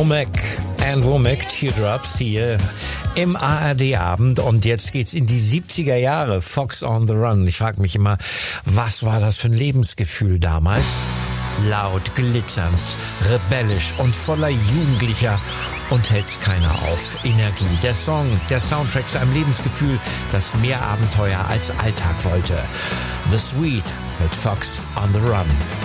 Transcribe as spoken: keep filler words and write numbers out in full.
Womack, Anne Womack, Teardrops hier im A R D-Abend. Und jetzt geht's in die siebziger Jahre, Fox on the Run. Ich frage mich immer, was war das für ein Lebensgefühl damals? Laut, glitzernd, rebellisch und voller Jugendlicher und hält's keiner auf. Energie. Der Song, der Soundtrack zu einem Lebensgefühl, das mehr Abenteuer als Alltag wollte. The Sweet mit Fox on the Run.